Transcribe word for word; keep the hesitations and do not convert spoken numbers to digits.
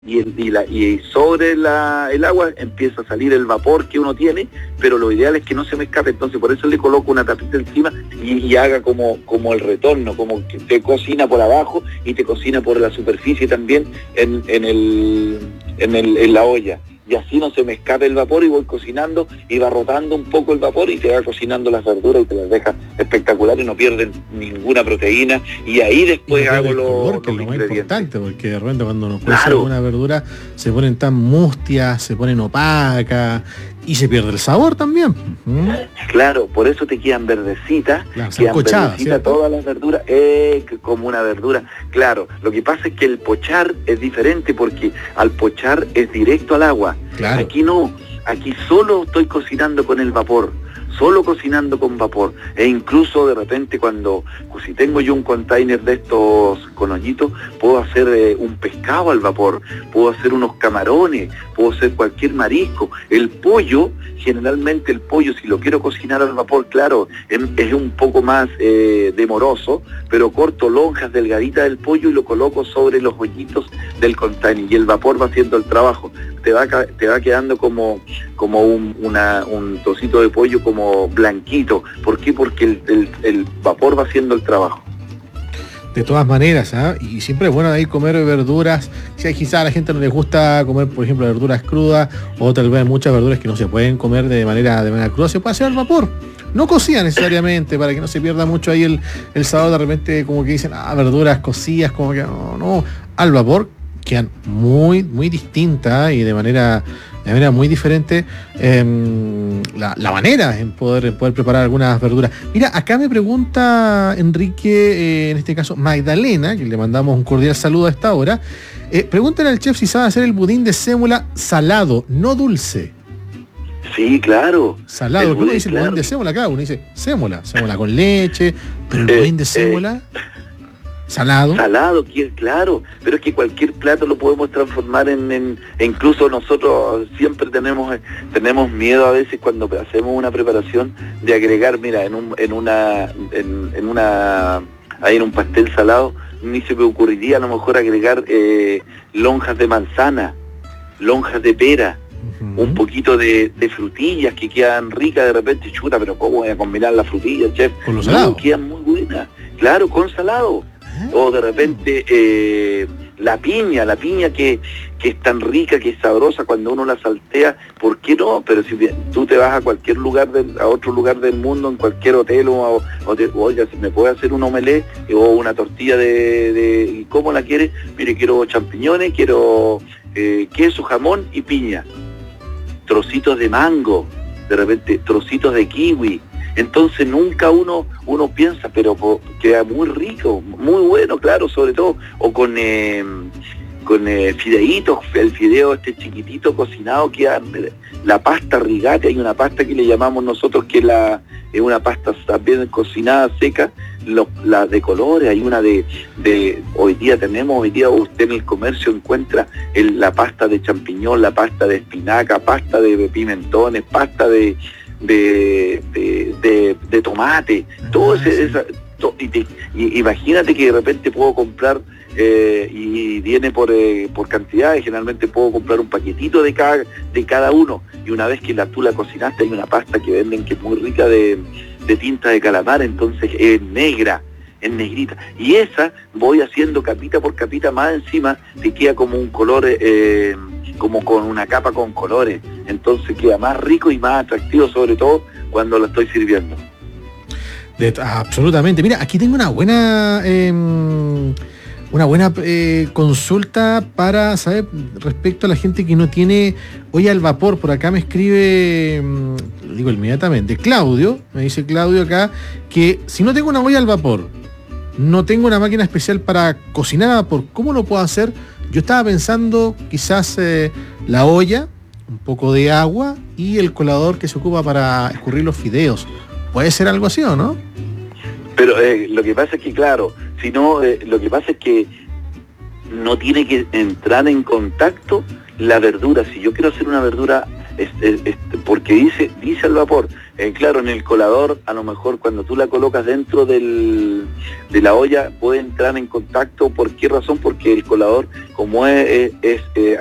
y, el, y, la, y sobre la, el agua empieza a salir el vapor que uno tiene, pero lo ideal es que no se me escape, entonces por eso le coloco una tapita encima y, y haga como, como el retorno, como que te cocina por abajo y te cocina por la superficie también en, en, el, en, el, en la olla. Y así no se me escape el vapor y voy cocinando y va rotando un poco el vapor y te va cocinando las verduras y te las deja espectacular y no pierden ninguna proteína. Y ahí después y hago el los, color, los que es lo más ingredientes. importante, porque de repente cuando nos cuece Claro. alguna verdura se ponen tan mustias, se ponen opacas y se pierde el sabor también. ¿Mm? Claro, por eso te quedan verdecitas, Claro, quedan sancochadas, verdecitas ¿cierto? todas las verduras, eh, como una verdura. Claro, lo que pasa es que el pochar es diferente porque al pochar es directo al agua. Claro. Aquí no, aquí solo estoy cocinando con el vapor, solo cocinando con vapor. E incluso de repente cuando, pues, si tengo yo un container de estos con hoyitos, puedo hacer eh, un pescado al vapor, puedo hacer unos camarones, puedo hacer cualquier marisco. El pollo, generalmente el pollo, si lo quiero cocinar al vapor, claro, es, es un poco más eh, demoroso, pero corto lonjas delgaditas del pollo y lo coloco sobre los hoyitos del container y el vapor va haciendo el trabajo. Te va, te va quedando como, como un, una, un trocito de pollo como blanquito. ¿Por qué? Porque el, el, el vapor va haciendo el trabajo. De todas maneras, ¿eh? Y siempre es bueno ahí comer verduras. Si quizás a la gente no les gusta comer, por ejemplo, verduras crudas, o tal vez muchas verduras que no se pueden comer de manera, de manera cruda, se puede hacer al vapor. No cocida necesariamente, para que no se pierda mucho ahí el, el sabor. De repente como que dicen, ah, verduras cocidas, como que no, no, al vapor quedan muy, muy distintas y de manera, de manera muy diferente eh, la, la manera en poder, en poder preparar algunas verduras. Mira, acá me pregunta Enrique, eh, en este caso Magdalena, que le mandamos un cordial saludo a esta hora. Eh, pregúntale al chef si sabe hacer el budín de sémola salado, no dulce. Sí, claro. Salado, El uno budín, dice el claro. budín de sémola, acá uno dice sémola, sémola con leche, pero el Eh, budín de eh, sémola, salado. Salado, que- claro, pero es que cualquier plato lo podemos transformar en, en e incluso nosotros siempre tenemos tenemos miedo a veces cuando hacemos una preparación de agregar, mira, en un, en una en, en una ahí en un pastel salado ni se me ocurriría a lo mejor agregar eh, lonjas de manzana, lonjas de pera, Uh-huh. un poquito de, de frutillas que quedan ricas de repente, chuta, pero ¿cómo voy a combinar las frutillas, chef? Con lo No, salado. quedan muy buenas, claro, con salado. ¿Eh? O de repente eh, la piña, la piña que, que es tan rica, que es sabrosa cuando uno la saltea, ¿por qué no? Pero si tú te vas a cualquier lugar, del, a otro lugar del mundo, en cualquier hotel, o, o te, oiga, si me puede hacer un omelette o una tortilla de, de ¿y cómo la quieres? Mire, quiero champiñones, quiero eh, queso, jamón y piña. Trocitos de mango, de repente trocitos de kiwi. Entonces nunca uno uno piensa, pero po, queda muy rico, muy bueno, claro, sobre todo, o con eh, con eh, fideitos, el fideo este chiquitito cocinado, queda la pasta rigate, hay una pasta que le llamamos nosotros que es la es una pasta también cocinada seca, lo, la de colores, hay una de, de hoy día tenemos, hoy día usted en el comercio encuentra el, la pasta de champiñón, la pasta de espinaca, pasta de pimentones, pasta de de, de, de, de tomate, todo Ah, ese, sí. esa, to, y, te, y imagínate que de repente puedo comprar eh, y viene por eh, por cantidades, generalmente puedo comprar un paquetito de cada de cada uno, y una vez que la, tú la cocinaste hay una pasta que venden que es muy rica de, de tinta de calamar, entonces es negra, es negrita, y esa voy haciendo capita por capita más encima, te queda como un color eh, como con una capa con colores, entonces queda más rico y más atractivo, sobre todo cuando lo estoy sirviendo. De, absolutamente. Mira, aquí tengo una buena eh, una buena eh, consulta para saber respecto a la gente que no tiene olla al vapor. Por acá me escribe, lo digo inmediatamente, Claudio, me dice Claudio acá, que si no tengo una olla al vapor, no tengo una máquina especial para cocinar al vapor, ¿cómo lo puedo hacer? Yo estaba pensando quizás eh, la olla, un poco de agua y el colador que se ocupa para escurrir los fideos. ¿Puede ser algo así o no? Pero eh, lo que pasa es que, claro, si no, eh, lo que pasa es que no tiene que entrar en contacto la verdura. Si yo quiero hacer una verdura es, es, es, porque dice, dice al vapor. Eh, claro, en el colador, a lo mejor cuando tú la colocas dentro del, de la olla, puede entrar en contacto. ¿Por qué razón? Porque el colador, como es, es, es eh,